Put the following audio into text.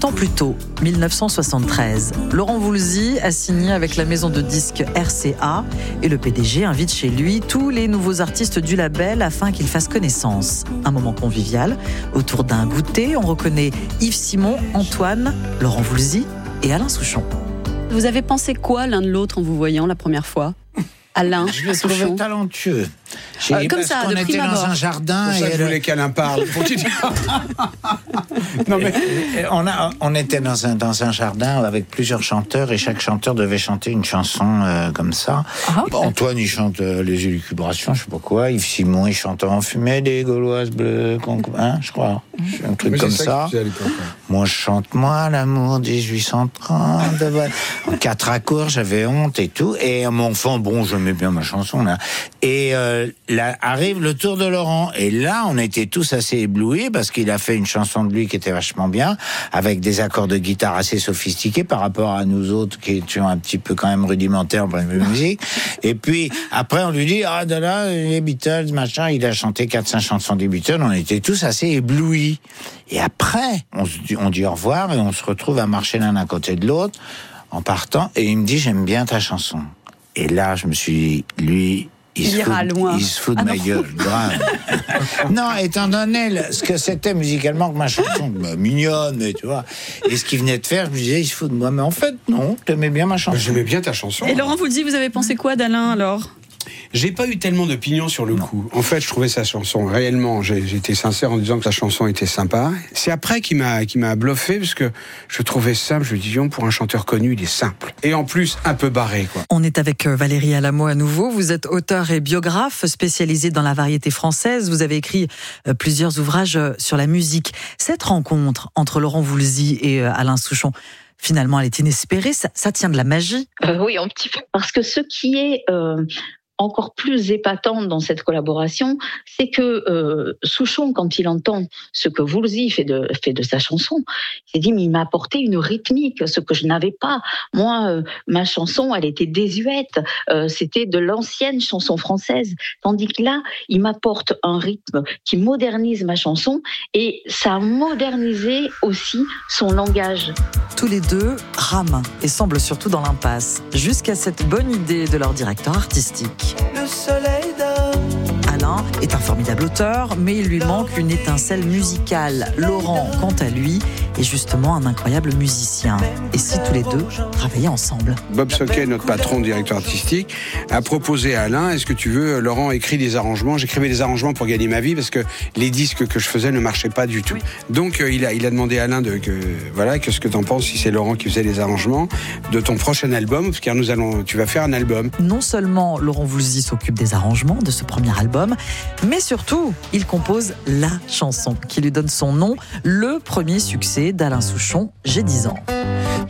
ans plus tôt, 1973, Laurent Voulzy a signé avec la maison de disques RCA et le PDG invite chez lui tous les nouveaux artistes du label afin qu'ils fassent connaissance. Un moment convivial, autour d'un goûter, on reconnaît Yves Simon, Antoine, Laurent Voulzy et Alain Souchon. Vous avez pensé quoi l'un de l'autre en vous voyant la première fois ? Alain, je le trouvais talentueux. Comme ça, on était dans un jardin. C'est pour ça que je voulais qu'Alain parle. Non, mais... on était dans un jardin avec plusieurs chanteurs et chaque chanteur devait chanter une chanson comme ça. Antoine, il chante les élucubrations, je sais pas quoi. Yves Simon, il chante En fumée des Gauloises bleues, je crois. Un truc comme ça. Moi, je chante Moi, l'amour 1830. En 4 accords, j'avais honte et tout. Et à mon fond, bon, j'aimais bien ma chanson, là. Et là arrive le tour de Laurent. Et là, on était tous assez éblouis parce qu'il a fait une chanson de lui qui était vachement bien, avec des accords de guitare assez sophistiqués par rapport à nous autres qui étions un petit peu quand même rudimentaires en point de vue musique. Et puis, après, on lui dit, de là, les Beatles, machin. Il a chanté 4-5 chansons des Beatles. On était tous assez éblouis. Et après, on dit au revoir et on se retrouve à marcher l'un à côté de l'autre en partant. Et il me dit, j'aime bien ta chanson. Et là, je me suis dit, lui, il se fout de ma gueule, grave. Non, étant donné ce que c'était musicalement que ma chanson, mignonne, mais tu vois, et ce qu'il venait de faire, je me disais, il se fout de moi. Mais en fait, non, t'aimais bien ma chanson. J'aimais bien ta chanson. Et Laurent Voulzy, vous avez pensé quoi d'Alain, alors ? J'ai pas eu tellement d'opinion sur le coup. En fait, je trouvais sa chanson réellement. J'étais sincère en disant que la chanson était sympa. C'est après qui m'a bluffé parce que je trouvais simple. Je me dis, pour un chanteur connu, il est simple et en plus un peu barré, quoi. On est avec Valérie Alamo à nouveau. Vous êtes auteur et biographe spécialisé dans la variété française. Vous avez écrit plusieurs ouvrages sur la musique. Cette rencontre entre Laurent Voulzy et Alain Souchon, finalement, elle est inespérée. Ça tient de la magie. Oui, un petit peu. Parce que ce qui est encore plus épatant dans cette collaboration, c'est que Souchon, quand il entend ce que Voulzy fait de sa chanson, il s'est dit, mais il m'a apporté une rythmique, ce que je n'avais pas. Moi, ma chanson, elle était désuète, c'était de l'ancienne chanson française, tandis que là, il m'apporte un rythme qui modernise ma chanson, et ça a modernisé aussi son langage. Tous les deux rament et semblent surtout dans l'impasse, jusqu'à cette bonne idée de leur directeur artistique. Le soleil dort. Alain est un formidable auteur, mais il lui manque une étincelle musicale. Laurent, quant à lui, est justement un incroyable musicien. Et si tous les deux travaillaient ensemble ? Bob Soquet, notre patron, directeur artistique, a proposé à Alain, est-ce que tu veux, Laurent écrit des arrangements. J'écrivais des arrangements pour gagner ma vie parce que les disques que je faisais ne marchaient pas du tout. Oui. Donc il a demandé à Alain qu'est-ce que t'en penses si c'est Laurent qui faisait les arrangements de ton prochain album, parce que tu vas faire un album. Non seulement Laurent Voulzy s'occupe des arrangements de ce premier album, mais surtout, il compose la chanson qui lui donne son nom, le premier succès d'Alain Souchon, J'ai 10 ans.